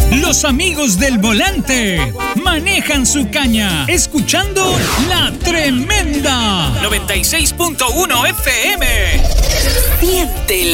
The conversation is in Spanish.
Los amigos del volante manejan su caña, escuchando La Tremenda 96.1 FM. Siente